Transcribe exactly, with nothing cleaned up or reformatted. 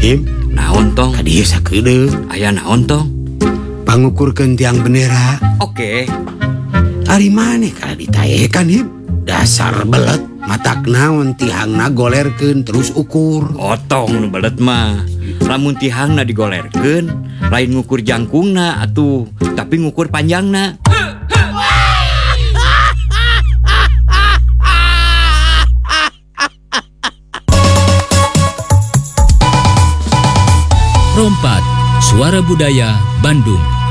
Him, Naon tong? kadieu sakedeung. Aya naon tong? Pangukurkeun tiang bendera. Oke. Ari maneh kada ditayekan, Him. Dasar belet, matak naon tihangna golerkeun terus ukur. Otong nu belet mah. Lamun tihangna digolerkeun, lain ngukur jangkungna atuh, tapi ngukur panjangna. Rompat, Suara Budaya Bandung.